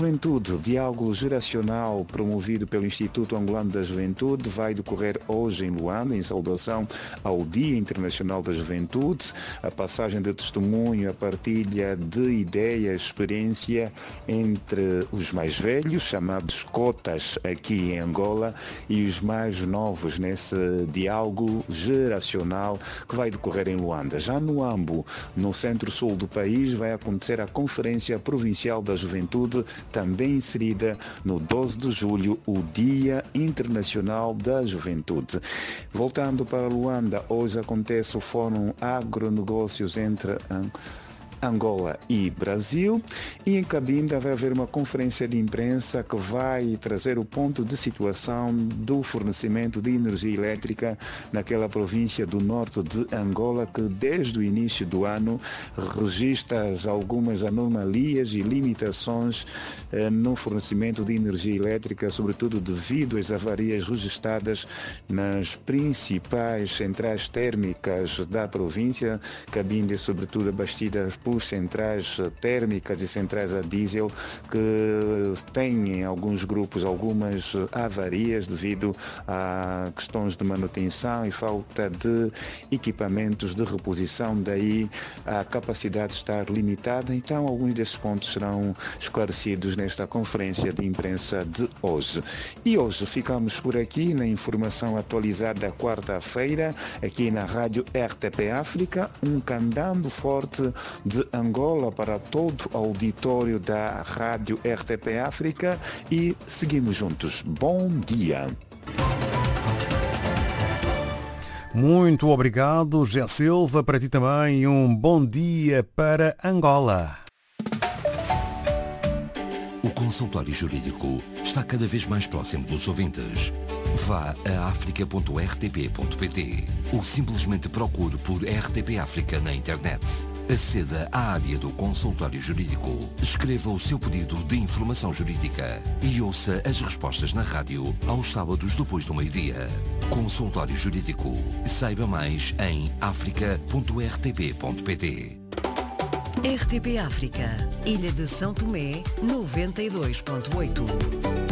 Juventude, diálogo geracional promovido pelo Instituto Angolano da Juventude, vai decorrer hoje em Luanda, em saudação ao Dia Internacional da Juventude. A passagem de testemunho, a partilha de ideias, experiência entre os mais velhos, chamados cotas aqui em Angola, e os mais novos nesse diálogo geracional que vai decorrer em Luanda. Já no Ambo, no centro-sul do país, vai acontecer a Conferência Provincial da Juventude, também inserida no 12 de julho, o Dia Internacional da Juventude. Voltando para Luanda, hoje acontece o Fórum Agronegócios entre Angola e Brasil, e em Cabinda vai haver uma conferência de imprensa que vai trazer o ponto de situação do fornecimento de energia elétrica naquela província do norte de Angola que desde o início do ano registra algumas anomalias e limitações no fornecimento de energia elétrica, sobretudo devido às avarias registradas nas principais centrais térmicas da província. Cabinda é sobretudo abastecida por centrais térmicas e centrais a diesel que têm em alguns grupos algumas avarias devido a questões de manutenção e falta de equipamentos de reposição, daí a capacidade estar limitada. Então alguns desses pontos serão esclarecidos nesta conferência de imprensa de hoje. E hoje ficamos por aqui na informação atualizada quarta-feira aqui na Rádio RTP África, um candando forte de Angola para todo o auditório da Rádio RTP África e seguimos juntos. Bom dia. Muito obrigado, José Silva. Para ti também um bom dia para Angola. O consultório jurídico está cada vez mais próximo dos ouvintes. Vá a africa.rtp.pt ou simplesmente procure por RTP África na internet. Aceda à área do consultório jurídico, escreva o seu pedido de informação jurídica e ouça as respostas na rádio aos sábados depois do meio-dia. Consultório Jurídico. Saiba mais em africa.rtp.pt. RTP África, Ilha de São Tomé, 92.8.